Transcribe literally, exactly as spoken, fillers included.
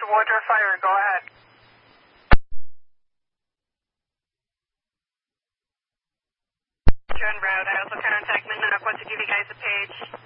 Water Fire, go ahead. John Brown, I also contact Minnock. Want to give you guys a page.